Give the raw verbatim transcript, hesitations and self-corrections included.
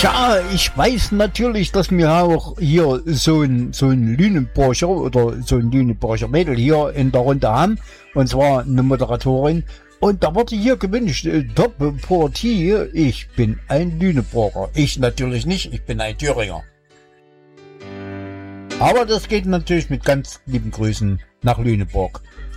Tja, ich weiß natürlich, dass wir auch hier so ein, so ein Lüneburger oder so ein Lüneburger Mädel hier in der Runde haben. Und zwar eine Moderatorin. Und da wurde hier gewünscht, äh, Top-Partie, ich bin ein Lüneburger. Ich natürlich nicht, ich bin ein Thüringer. Aber das geht natürlich mit ganz lieben Grüßen nach Lüneburg.